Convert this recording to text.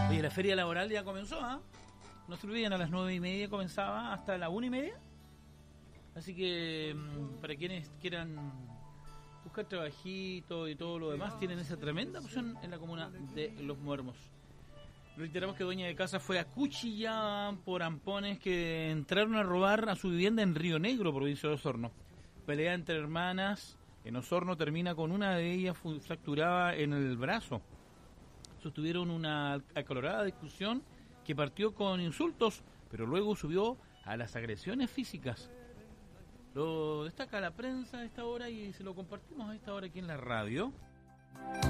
Oye, la feria laboral ya comenzó, ¿ah? No se olviden, a las 9:30 comenzaba hasta la 1:30. Así que para quienes quieran buscar trabajito y todo lo demás, tienen esa tremenda opción en la comuna de Los Muermos. Reiteramos que dueña de casa fue acuchillada por ampones que entraron a robar a su vivienda en Río Negro, provincia de Osorno. Pelea entre hermanas en Osorno termina con una de ellas fracturada en el brazo. Sostuvieron una acalorada discusión que partió con insultos, pero luego subió a las agresiones físicas. Lo destaca la prensa a esta hora y se lo compartimos a esta hora aquí en la radio.